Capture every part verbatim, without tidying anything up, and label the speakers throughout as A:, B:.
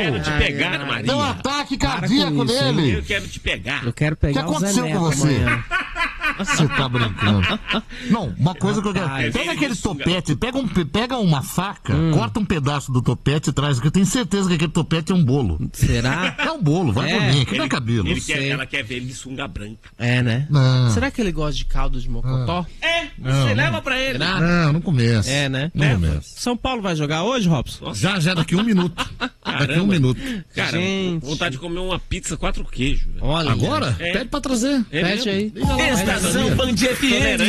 A: quero te pegar, ai, Maria.
B: Deu um ataque cardíaco nele.
A: Eu quero te pegar.
C: Eu quero pegar o Zé Neto. O que aconteceu com você? Amanhã.
B: Você tá brincando. Não, uma coisa que eu quero. Pega aquele topete, pega, um, pega uma faca, hum. corta um pedaço do topete e traz, porque eu tenho certeza que aquele topete é um bolo.
C: Será?
B: É um bolo, vai é. por mim, aqui não é cabelo.
A: Ele quer, ela quer ver ele de sunga branca.
C: É, né?
B: Não.
C: Será que ele gosta de caldo de mocotó?
A: É,
B: não,
A: você
B: não.
A: leva pra ele.
B: Não, não, não começa.
C: É, né?
B: Não
C: é.
B: começa.
C: São Paulo vai jogar hoje, Robson?
B: Nossa. Já, já, daqui um minuto. Caramba. Daqui um minuto.
A: Cara, gente. Vontade de comer uma pizza quatro queijos.
B: Olha. Agora?
A: É.
B: Pede pra trazer.
C: É Pede aí.
D: Estação Band F M.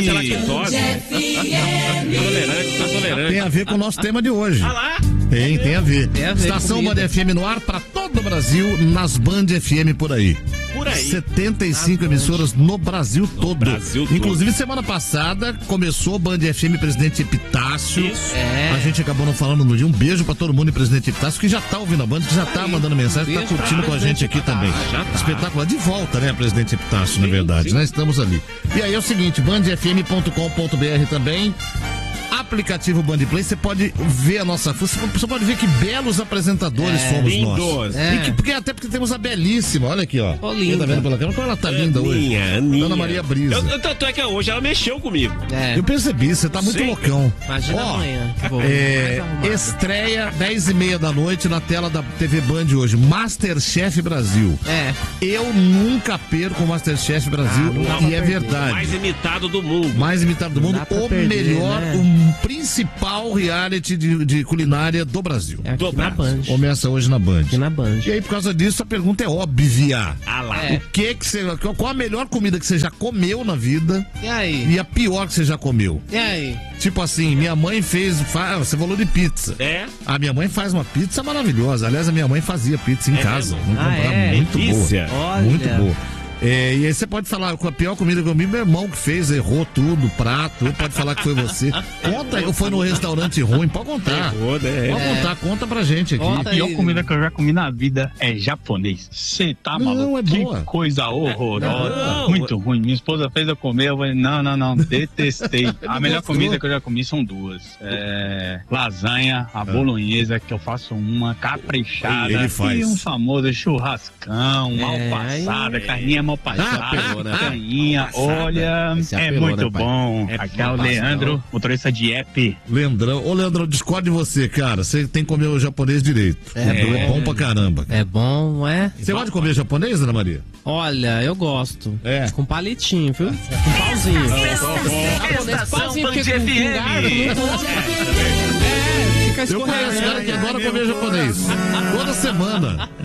B: Tem a ver com o nosso tema de hoje.
A: Ah lá.
B: Tem, tem a ver.
C: Tem a ver
B: Estação Band F M no ar pra todo o Brasil, nas Band F M por aí.
A: Por aí.
B: setenta e cinco nas emissoras no Brasil todo.
A: No Brasil todo.
B: Inclusive, semana passada começou Band F M Presidente Epitácio.
A: Isso.
C: É.
B: A gente acabou não falando no dia. Um beijo pra todo mundo em Presidente Epitácio, que já tá ouvindo a Band, que já tá aí, mandando mensagem, tá curtindo com a gente aqui também.
A: Já tá.
B: Espetacular. De volta, né, Presidente Epitácio, sim, na verdade. Sim. Nós estamos ali. E aí é o seguinte, band f m ponto com ponto b r também. Aplicativo Band Play, você pode ver a nossa força, você pode ver que belos apresentadores é, somos
A: lindos.
B: nós.
C: É.
B: E que, porque, até porque temos a belíssima, olha aqui, ó.
C: Oh, linda.
B: Tá vendo pela câmera? Como ela tá linda
A: Aninha,
B: hoje.
A: Aninha.
B: Ana Maria Brisa.
A: Eu, eu, tanto é que hoje ela mexeu comigo.
C: É.
B: Eu percebi, você tá muito
A: Sei.
B: loucão.
C: Imagina
B: ó,
C: amanhã.
B: É, estreia dez e meia da noite na tela da T V Band hoje. Masterchef Brasil.
C: É.
B: Eu nunca perco o Masterchef Brasil
C: Ah,
B: e é verdade.
A: Mais imitado do mundo.
B: Mais imitado do mundo. O perder, melhor, né? O principal reality de, de culinária do Brasil.
C: É aqui
B: do
C: na Band.
B: Começa hoje na Band.
C: Aqui na Band.
B: E aí, por causa disso, a pergunta é óbvia.
A: Ah lá.
C: É.
B: O que que você... Qual a melhor comida que você já comeu na vida?
C: E aí?
B: E a pior que você já comeu?
C: E aí?
B: Tipo assim, minha mãe fez... Fa... Você falou de pizza.
A: É?
B: A minha mãe faz uma pizza maravilhosa. Aliás, a minha mãe fazia pizza em
A: é
B: casa.
A: Mesmo?
B: Vamos
C: ah,
B: comprar.
C: É?
B: Muito
A: Delícia.
B: boa.
C: Olha.
B: Muito boa. É, e aí você pode falar com a pior comida que eu comi, meu irmão que fez, errou tudo, prato, pode falar que foi você. Conta, eu fui no restaurante ruim, pode contar.
A: Errou, né?
B: Pode contar, conta pra gente aqui.
D: A pior comida que eu já comi na vida é japonês. Você tá
B: não,
D: maluco?
B: É
D: que
B: boa.
D: coisa horrorosa.
A: Não.
D: Muito ruim. Minha esposa fez eu comer, eu falei, não, não, não, detestei. A melhor comida que eu já comi são duas. É, lasanha, a bolonhesa, que eu faço uma caprichada.
B: Ele faz.
D: E um famoso churrascão,
C: É,
D: mal passada,
C: é.
D: carninha mal passada.
B: apelou, né?
D: Carninha, olha, é
B: apelou,
D: muito
B: né, pai?
D: bom.
A: É
D: Aqui é o
A: bom,
D: Leandro, motorista de app.
B: Leandrão, ô Leandrão, discordo de você, cara. Você tem que comer o japonês direito.
C: É,
B: é bom, bom pra caramba.
C: É bom, não é?
B: Você gosta de comer japonês, Ana Maria?
C: Olha, eu gosto.
B: É.
C: Com palitinho, viu? Com pauzinho. Japonês, pauzinho, porque com, com garfo não É, fica
B: Eu conheço cara que adora comer japonês. Toda semana.